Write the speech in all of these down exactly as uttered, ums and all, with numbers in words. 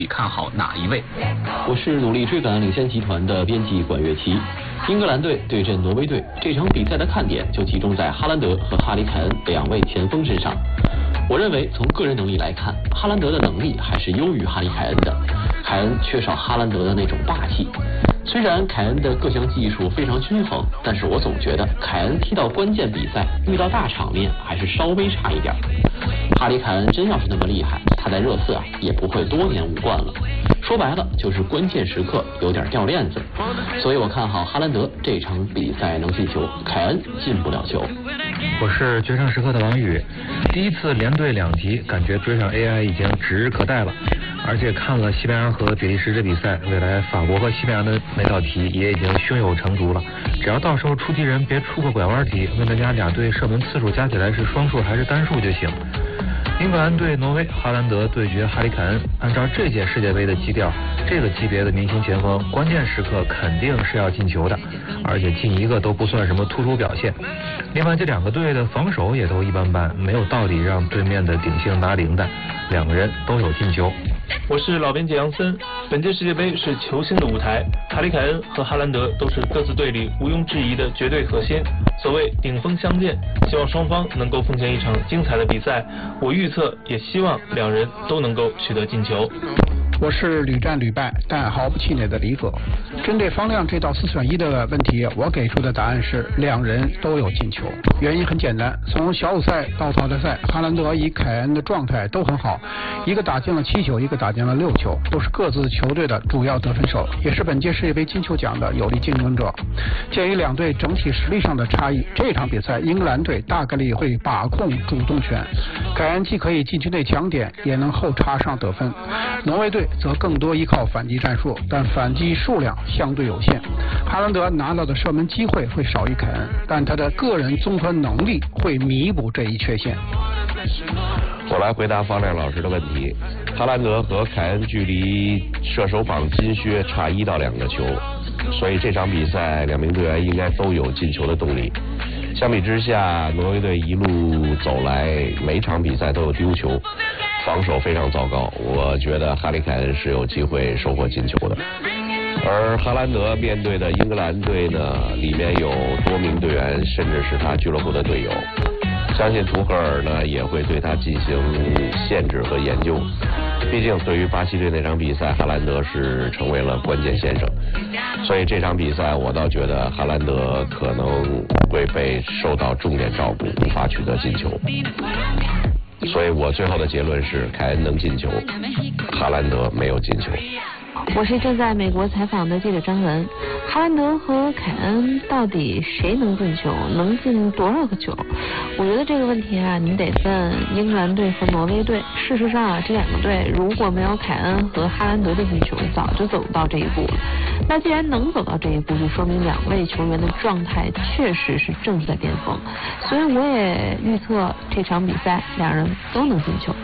你看好哪一位？ 我是努力追赶领先集团的编辑管乐琪。英格兰队对阵挪威队，这场比赛的看点就集中在哈兰德和哈里凯恩两位前锋身上。我认为从个人能力来看，哈兰德的能力还是优于哈里凯恩的。凯恩缺少哈兰德的那种霸气。虽然凯恩的各项技术非常均衡，但是我总觉得凯恩踢到关键比赛，遇到大场面还是稍微差一点。哈里凯恩真要是那么厉害，他在热刺啊也不会多年无冠了。说白了就是关键时刻有点掉链子，所以我看好哈兰德这场比赛能进球，凯恩进不了球。 我是决胜时刻的王宇，第一次连队两集，感觉追上 A I 已经指日可待了。而且看了西班牙和比利时的比赛，未来法国和西班牙的那道题也已经胸有成竹了。只要到时候出题人别出个拐弯题，问大家俩队射门次数加起来是双数还是单数就行。英格兰对挪威，哈兰德对决哈里凯恩。按照这届世界杯的基调，这个级别的明星前锋，关键时刻肯定是要进球的，而且进一个都不算什么突出表现。另外，这两个队的防守也都一般般，没有道理让对面的顶性拿零的，两个人都有进球。 我是老编辑杨森。本届世界杯是球星的舞台，哈里凯恩和哈兰德都是各自队里毋庸置疑的绝对核心。所谓顶峰相见，希望双方能够奉献一场精彩的比赛。我预测也希望两人都能够取得进球。 我是屡战屡败但毫不气馁的李葛。针对方亮这道四选一的问题，我给出的答案是两人都有进球。原因很简单，从小组赛到淘汰赛，哈兰德与凯恩的状态都很好，一个打进了七球，一个打进了六球，都是各自球队的主要得分手，也是本届世界杯金球奖的有力竞争者。鉴于两队整体实力上的差异，这场比赛英格兰队大概率会把控主动权，凯恩既可以禁区内抢点，也能后插上得分。挪威队则更多依靠反击战术，但反击数量相对有限。哈兰德拿到的射门机会会少于凯恩，但他的个人综合能力会弥补这一缺陷。 我来回答方亮老师的问题。哈兰德和凯恩距离射手榜金靴差一到两个球，所以这场比赛两名队员应该都有进球的动力。相比之下，挪威队一路走来，每场比赛都有丢球，防守非常糟糕。我觉得哈里凯恩是有机会收获进球的。而哈兰德面对的英格兰队呢，里面有多名队员，甚至是他俱乐部的队友。相信图赫尔呢也会对他进行限制和研究。毕竟对于巴西队那场比赛，哈兰德是成为了关键先生，所以这场比赛我倒觉得哈兰德可能会被受到重点照顾，无法取得进球。所以我最后的结论是凯恩能进球，哈兰德没有进球。 我是正在美国采访的记者张文。哈兰德和凯恩到底谁能进球，能进多少个球？我觉得这个问题啊，你得问英格兰队和挪威队。事实上啊，这两个队如果没有凯恩和哈兰德的进球，早就走到这一步了。那既然能走到这一步，就说明两位球员的状态确实是正在巅峰。所以我也预测这场比赛两人都能进球。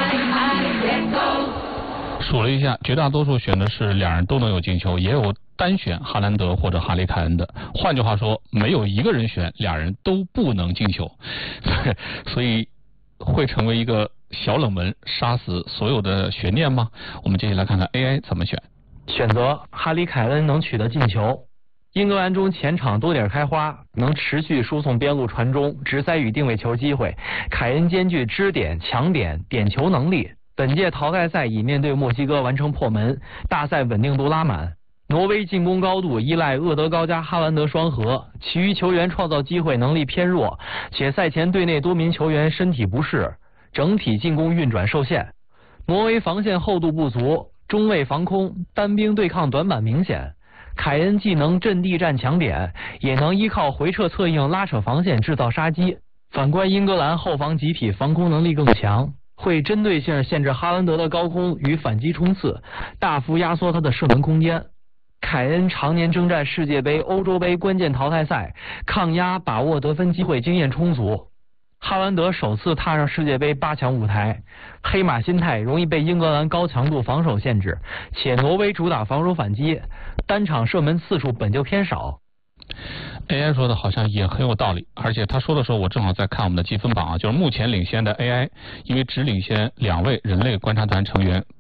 数了一下，绝大多数选的是两人都能有进球，也有单选哈兰德或者哈里凯恩的。换句话说，没有一个人选两人都不能进球，所以会成为一个小冷门，杀死所有的悬念吗？我们接下来看看 A I 怎么选。 选择哈里凯恩能取得进球。英格兰中前场多点开花，能持续输送边路传中、直塞与定位球机会。凯恩兼具支点、抢点、点球能力。本届淘汰赛已面对墨西哥完成破门，大赛稳定度拉满。挪威进攻高度依赖厄德高加哈兰德双核，其余球员创造机会能力偏弱，且赛前队内多名球员身体不适，整体进攻运转受限。挪威防线厚度不足，中卫防空、单兵对抗短板明显。凯恩既能阵地战抢点，也能依靠回撤策应拉扯防线制造杀机。反观英格兰后防集体防空能力更强，会针对性限制哈兰德的高空与反击冲刺，大幅压缩他的射门空间。凯恩常年征战世界杯、欧洲杯关键淘汰赛，抗压、把握得分机会经验充足。哈兰德首次踏上世界杯八强舞台，黑马心态容易被英格兰高强度防守限制，且挪威主打防守反击，单场射门次数本就偏少。 A I 说的好像也很有道理，而且他说的时候我正好在看我们的积分榜啊，就是目前领先的 A I， 因为只领先两位人类观察团成员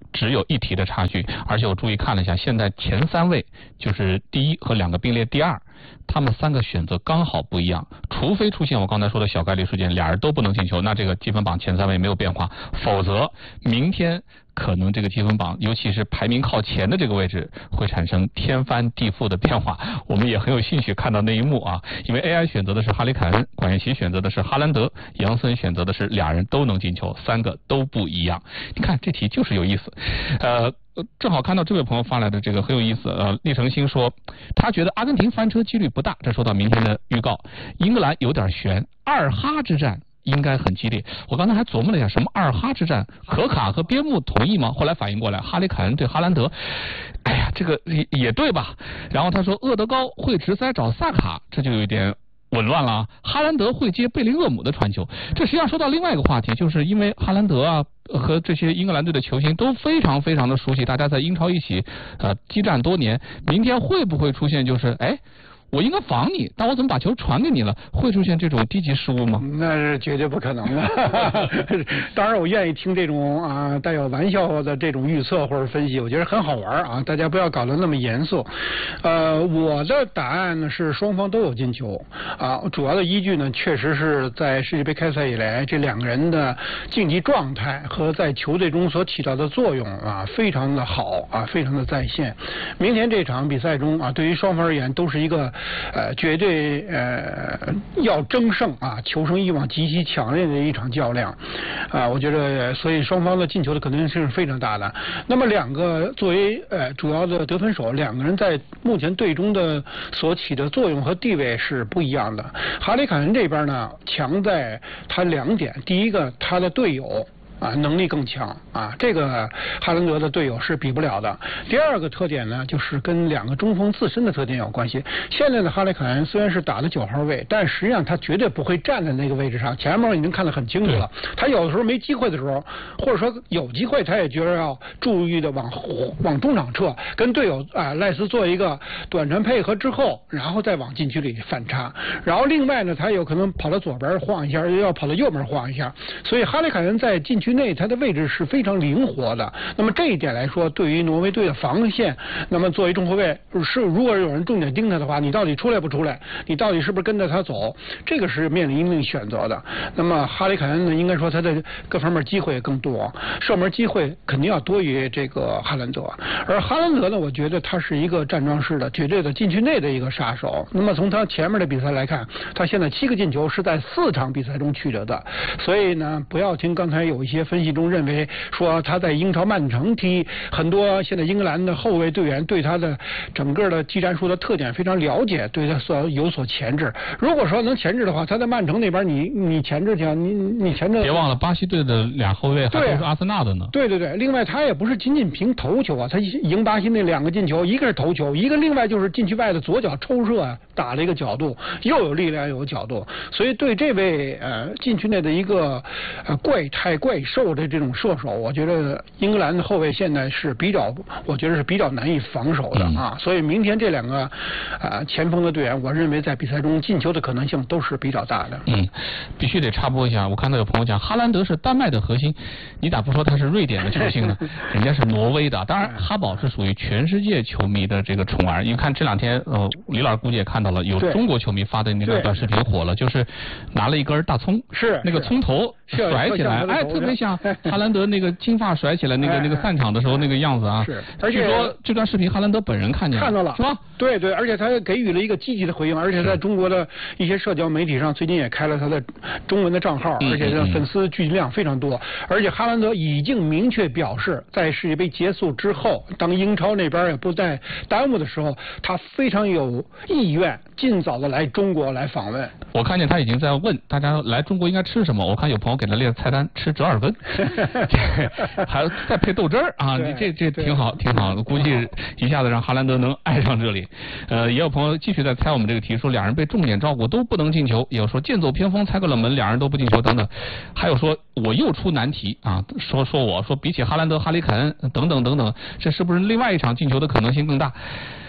只有一题的差距，而且我注意看了一下，现在前三位就是第一和两个并列第二，他们三个选择刚好不一样，除非出现我刚才说的小概率事件，俩人都不能进球，那这个积分榜前三位没有变化，否则明天可能这个积分榜，尤其是排名靠前的这个位置，会产生天翻地覆的变化。我们也很有兴趣看到那一幕啊，因为 A I 选择的是哈里凯恩，管乐奇选择的是哈兰德，杨森选择的是俩人都能进球，三个都不一样。你看这题就是有意思，呃。正好看到这位朋友发来的这个很有意思，呃，厉成兴说他觉得阿根廷翻车几率不大，这说到明天的预告，英格兰有点悬，二哈之战应该很激烈。我刚才还琢磨了一下，什么二哈之战，可卡和边牧同意吗？后来反应过来，哈里凯恩对哈兰德，哎呀，这个也也对吧？然后他说厄德高会直塞找萨卡，这就有一点紊乱了。哈兰德会接贝林厄姆的传球，这实际上说到另外一个话题，就是因为哈兰德啊和这些英格兰队的球星都非常非常的熟悉，大家在英超一起呃激战多年，明天会不会出现就是哎？我应该防你，但我怎么把球传给你了？会出现这种低级失误吗？ 那是绝对不可能的。当然，我愿意听这种啊带有玩笑的这种预测或者分析，我觉得很好玩啊。大家不要搞得那么严肃。呃，我的答案呢是双方都有进球啊。主要的依据呢，确实是在世界杯开赛以来，这两个人的竞技状态和在球队中所起到的作用啊，非常的好啊，非常的在线。明天这场比赛中啊，对于双方而言都是一个。呃，绝对呃要争胜啊，求生欲望极其强烈的一场较量啊，我觉得，所以双方的进球的可能性是非常大的。那么两个作为呃主要的得分手，两个人在目前队中的所起的作用和地位是不一样的。哈里凯恩这边呢，强在他两点，第一个他的队友。啊，能力更强啊，这个哈兰德的队友是比不了的。第二个特点呢，就是跟两个中锋自身的特点有关系。现在的哈里凯恩虽然是打的九号位，但实际上他绝对不会站在那个位置上。前面已经看得很清楚了，他有的时候没机会的时候，或者说有机会，他也觉得要注意的往往中场撤，跟队友啊赖斯做一个短传配合之后，然后再往禁区里反插。然后另外呢，他有可能跑到左边晃一下，又要跑到右边晃一下。所以哈里凯恩在禁区区内，它的位置是非常灵活的。那么这一点来说，对于挪威队的防线，那么作为中后卫，是如果有人重点盯他的话，你到底出来不出来？你到底是不是跟着他走？这个是面临一定选择的。那么哈里凯恩呢，应该说他的各方面机会更多，射门机会肯定要多于这个哈兰德。而哈兰德呢，我觉得他是一个站桩式的、绝对的禁区内的一个杀手。那么从他前面的比赛来看，他现在七个进球是在四场比赛中取得的。所以呢，不要听刚才有一些分析中认为说他在英超曼城踢，很多现在英格兰的后卫队员对他的整个的技战术的特点非常了解，对他所有所钳制。如果说能钳制的话，他在曼城那边你你钳制去，你你钳制。 别忘了巴西队的俩后卫还都是阿森纳的呢。 对对对，另外他也不是仅仅凭头球啊，他赢巴西那两个进球，一个是头球，一个另外就是禁区外的左脚抽射啊，打了一个角度，又有力量又有角度，所以对这位呃禁区内的一个呃怪态怪兽的这种射手，我觉得英格兰的后卫现在是比较，我觉得是比较难以防守的啊。所以明天这两个啊、呃、前锋的队员，我认为在比赛中进球的可能性都是比较大的。 嗯，必须得插播一下，我看到有朋友讲哈兰德是丹麦的核心，你咋不说他是瑞典的球星呢？人家是挪威的。当然，哈堡是属于全世界球迷的这个宠儿。你看这两天，呃，李老师估计也看到了，有中国球迷发的那个短视频火了，就是拿了一根大葱， 是那个葱头甩起来，哎，特别像哈兰德那个金发甩起来那个那个散场的时候那个样子啊。 是，而且据说这段视频哈兰德本人看见了， 看到了， 是吧？ 对对，而且他给予了一个积极的回应，而且在中国的一些社交媒体上最近也开了他的中文的账号，而且粉丝聚集量非常多。而且哈兰德已经明确表示，在世界杯结束之后，当英超那边也不再耽误的时候，他非常有意愿尽早的来中国来访问。 我看见他已经在问大家来中国应该吃什么，我看有朋友给他列菜单，吃折耳根，还再配豆汁儿啊，你这这挺好挺好，估计一下子让哈兰德能爱上这里。呃，也有朋友继续在猜我们这个题，说两人被重点照顾都不能进球，也有说剑走偏锋猜个冷门，两人都不进球等等，还有说我又出难题啊，说说我说比起哈兰德、哈里凯恩等等等等，这是不是另外一场进球的可能性更大？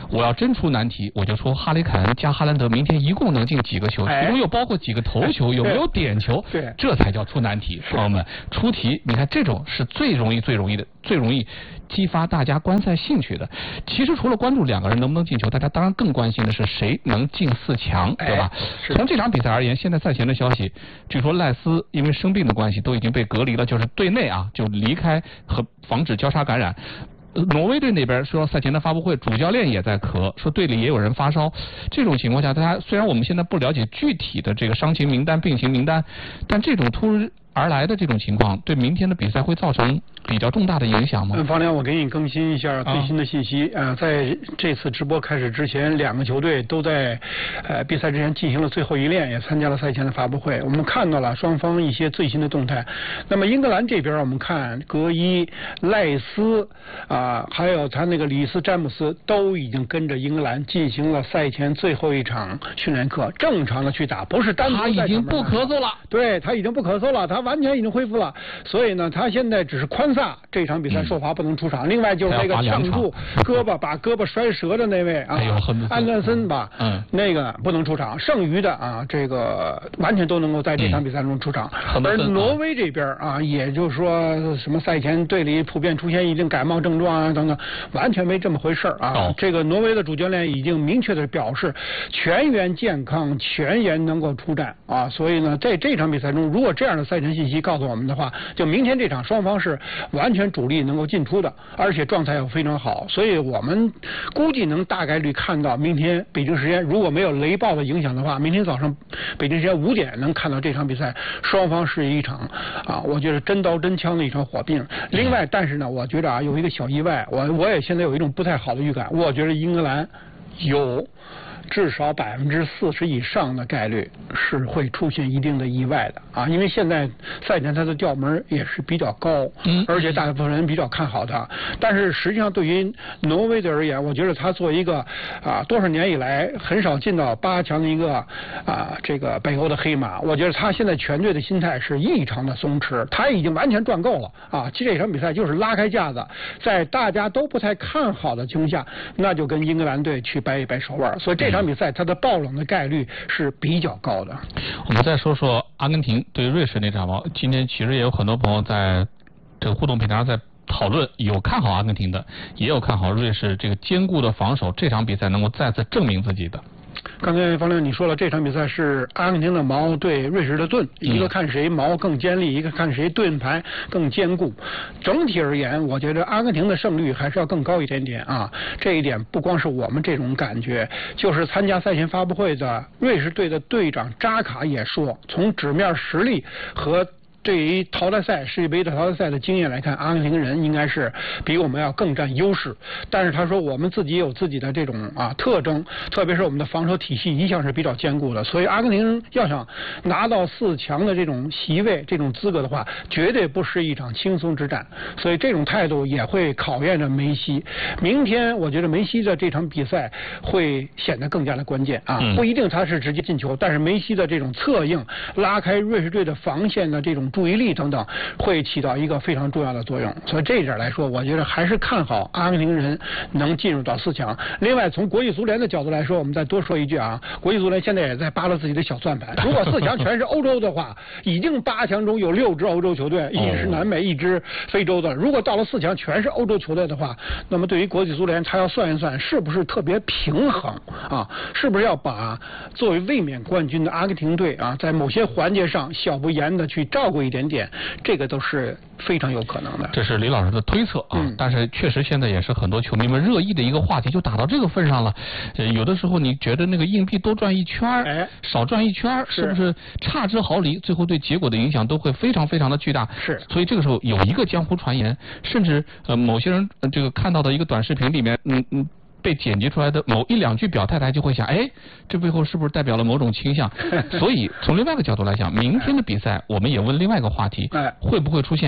我要真出难题，我就说哈里凯恩加哈兰德明天一共能进几个球，其中又包括几个头球，有没有点球？ 对，这才叫出难题。朋友们，出题，你看这种是最容易、最容易的、最容易激发大家观赛兴趣的。其实除了关注两个人能不能进球，大家当然更关心的是谁能进四强，对吧？从这场比赛而言，现在赛前的消息，据说赖斯因为生病的关系都已经被隔离了，就是队内啊就离开和防止交叉感染。挪威队那边说赛前的发布会，主教练也在咳，说队里也有人发烧。这种情况下，大家虽然我们现在不了解具体的这个伤情名单、病情名单，但这种突如而来的这种情况，对明天的比赛会造成比较重大的影响吗？ 嗯，方亮，我给你更新一下最新的信息。啊、呃，在这次直播开始之前，两个球队都在呃比赛之前进行了最后一练，也参加了赛前的发布会。我们看到了双方一些最新的动态。那么英格兰这边，我们看格伊、赖斯啊、呃，还有他那个里斯詹姆斯都已经跟着英格兰进行了赛前最后一场训练课，正常的去打，不是单独。 他已经不咳嗽了。 对，他已经不咳嗽了，他完全已经恢复了。所以呢，他现在只是宽萨这场比赛受罚不能出场。嗯、另外就是那个呛住胳膊把胳膊摔折的那位啊，安德森吧，嗯，那个不能出场。剩余的啊，这个完全都能够在这场比赛中出场。嗯、而挪威这边啊，也就是说什么赛前队里普遍出现一定感冒症状啊等等，完全没这么回事啊。哦、这个挪威的主教练已经明确的表示，全员健康，全员能够出战啊。所以呢，在这场比赛中，如果这样的赛前信息告诉我们的话，就明天这场双方是完全主力能够进出的，而且状态又非常好，所以我们估计能大概率看到明天北京时间，如果没有雷暴的影响的话，明天早上北京时间五点能看到这场比赛，双方是一场啊，我觉得真刀真枪的一场火并。另外，但是呢，我觉得啊有一个小意外，我我也现在有一种不太好的预感，我觉得英格兰有至少百分之四十以上的概率是会出现一定的意外的啊，因为现在赛前他的调门也是比较高，嗯，而且大部分人比较看好他。但是实际上对于挪威队而言，我觉得他作为一个啊多少年以来很少进到八强的一个啊这个北欧的黑马，我觉得他现在全队的心态是异常的松弛，他已经完全赚够了啊！这场比赛就是拉开架子，在大家都不太看好的情况下，那就跟英格兰队去掰一掰手腕，所以这场比赛它的爆冷的概率是比较高的。 我们再说说阿根廷对瑞士那场吧。今天其实也有很多朋友在这个互动平台上在讨论，有看好阿根廷的，也有看好瑞士这个坚固的防守，这场比赛能够再次证明自己的。 刚才方亮你说了，这场比赛是阿根廷的矛对瑞士的盾，一个看谁矛更尖利，一个看谁盾牌更坚固。整体而言，我觉得阿根廷的胜率还是要更高一点点啊。这一点不光是我们这种感觉，就是参加赛前发布会的瑞士队的队长扎卡也说，从纸面实力和对于淘汰赛世界杯的淘汰赛的经验来看，阿根廷人应该是比我们要更占优势。但是他说我们自己也有自己的这种啊特征，特别是我们的防守体系一向是比较坚固的，所以阿根廷要想拿到四强的这种席位、这种资格的话，绝对不是一场轻松之战。所以这种态度也会考验着梅西。明天我觉得梅西的这场比赛会显得更加的关键啊，不一定他是直接进球，但是梅西的这种策应、拉开瑞士队的防线的这种注意力等等，会起到一个非常重要的作用。所以这一点来说，我觉得还是看好阿根廷人能进入到四强。另外，从国际足联的角度来说，我们再多说一句啊，国际足联现在也在扒拉自己的小算盘。如果四强全是欧洲的话，已经八强中有六支欧洲球队，一支南美，一支非洲的。如果到了四强全是欧洲球队的话，那么对于国际足联，他要算一算是不是特别平衡啊？是不是要把作为卫冕冠军的阿根廷队啊，在某些环节上小不严的去照顾一点点，这个都是非常有可能的。 这是李老师的推测啊，嗯、但是确实现在也是很多球迷们热议的一个话题，就打到这个份上了。呃，有的时候你觉得那个硬币多转一圈，哎，少转一圈，是不是差之毫厘？最后对结果的影响都会非常非常的巨大。 是， 所以这个时候有一个江湖传言，甚至呃某些人、呃、这个看到的一个短视频里面，嗯嗯。被剪辑出来的某一两句表态，大家就会想，哎，这背后是不是代表了某种倾向？所以从另外一个角度来讲，明天的比赛我们也问另外一个话题，会不会出现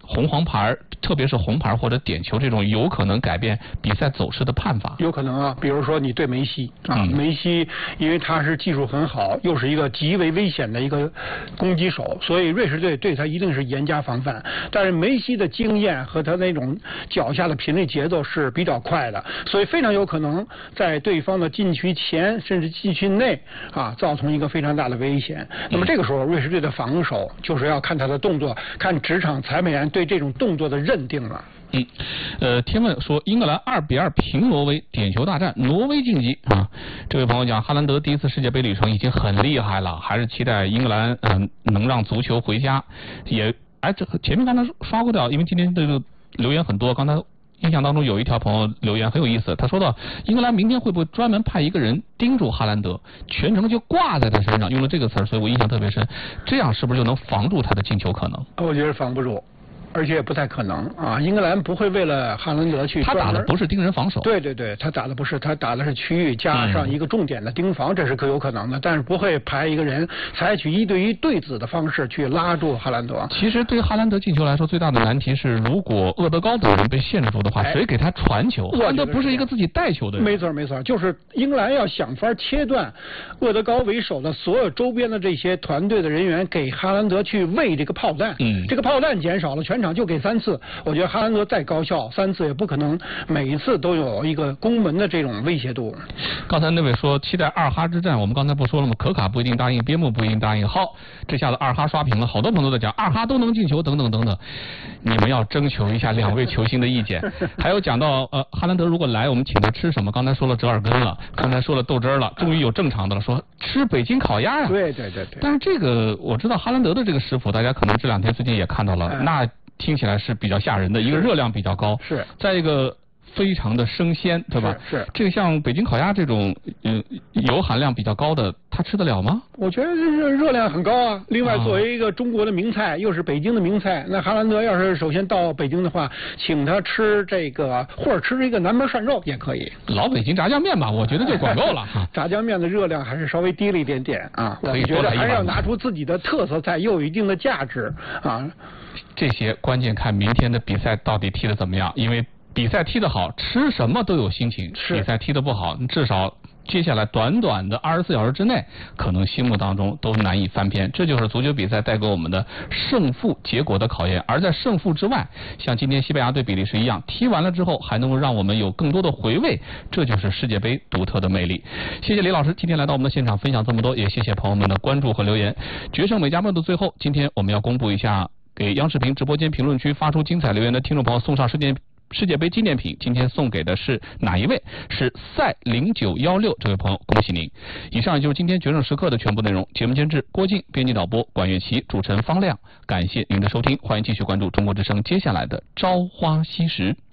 红黄牌，特别是红牌或者点球这种有可能改变比赛走势的判罚？ 有可能啊，比如说你对梅西啊，嗯、梅西因为他是技术很好，又是一个极为危险的一个攻击手，所以瑞士队对他一定是严加防范。但是梅西的经验和他那种脚下的频率节奏是比较快的，所以非常有可能在对方的禁区前甚至禁区内啊造成一个非常大的危险。那么这个时候瑞士队的防守就是要看他的动作，看职场裁判员对这种动作的认定了。 嗯，呃，天问说英格兰二比二平挪威，点球大战，挪威晋级啊。这位朋友讲，哈兰德第一次世界杯旅程已经很厉害了，还是期待英格兰嗯、呃、能让足球回家。也哎，这前面刚才刷过掉，因为今天这个留言很多，刚才印象当中有一条朋友留言很有意思，他说到英格兰明天会不会专门派一个人盯住哈兰德，全程就挂在他身上，用了这个词儿，所以我印象特别深。这样是不是就能防住他的进球可能？ 我觉得防不住。而且也不太可能啊！英格兰不会为了哈兰德去， 他打的不是盯人防守， 对对对，他打的不是，他打的是区域加上一个重点的盯防，嗯、这是可有可能的，但是不会派一个人采取一对一对子的方式去拉住哈兰德。 其实对哈兰德进球来说，最大的难题是，如果厄德高等人被限制住的话，谁给他传球？哈兰德不是一个自己带球的人。 没错没错，就是英格兰要想法切断厄德高为首的所有周边的这些团队的人员，给哈兰德去喂这个炮弹。嗯，这个炮弹减少了，全场就给三次。我觉得哈兰德再高效，三次也不可能每一次都有一个攻门的这种威胁度。 刚才那位说期待二哈之战，我们刚才不说了吗？可卡不一定答应，边牧不一定答应。好，这下子二哈刷屏了，好多朋友都在讲二哈都能进球，等等等等。你们要征求一下两位球星的意见。还有讲到呃，哈兰德如果来，我们请他吃什么？刚才说了折耳根了，刚才说了豆汁儿了，终于有正常的了，说吃北京烤鸭呀、啊。 对对对对。 但是这个我知道哈兰德的这个食谱，大家可能这两天最近也看到了，嗯、那。听起来是比较吓人的，一个热量比较高， 是， 再一个非常的生鲜，对吧？ 是。是这个像北京烤鸭这种，嗯、呃，油含量比较高的，他吃得了吗？ 我觉得热热量很高啊。另外，作为一个中国的名菜，又是北京的名菜，那哈兰德要是首先到北京的话，请他吃这个，或者吃这个南门涮肉也可以。 老北京炸酱面吧，我觉得就管够了哈。 炸酱面的热量还是稍微低了一点点啊，我觉得还是要拿出自己的特色菜，又有一定的价值啊。 这些关键看明天的比赛到底踢得怎么样，因为比赛踢得好，吃什么都有心情；比赛踢得不好，至少接下来短短的二十四小时之内，可能心目当中都难以翻篇。这就是足球比赛带给我们的胜负结果的考验。而在胜负之外，像今天西班牙对比利时一样，踢完了之后还能够让我们有更多的回味，这就是世界杯独特的魅力。谢谢李老师今天来到我们的现场分享这么多，也谢谢朋友们的关注和留言。决胜美加梦的最后，今天我们要公布一下给央视频直播间评论区发出精彩留言的听众朋友送上世界世界杯纪念品，今天送给的是哪一位？是赛零九幺六这位朋友，恭喜您！以上就是今天决胜时刻的全部内容。节目监制郭靖，编辑导播管乐琪，主持人方亮。感谢您的收听，欢迎继续关注中国之声接下来的朝花夕拾。